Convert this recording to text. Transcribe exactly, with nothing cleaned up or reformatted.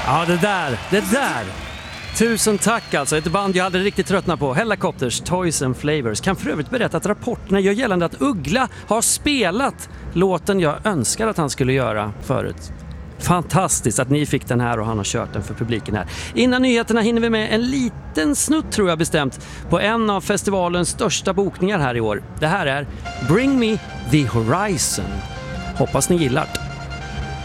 Ja, det där, det där. Tusen tack alltså, ett band jag hade riktigt tröttnat på. Hellacopters, Toys and Flavors. Kan för övrigt berätta att rapporterna gör gällande att Uggla har spelat låten jag önskar att han skulle göra förut. Fantastiskt att ni fick den här och han har kört den för publiken här. Innan nyheterna hinner vi med en liten snutt tror jag bestämt på en av festivalens största bokningar här i år. Det här är Bring Me The Horizon. Hoppas ni gillar det.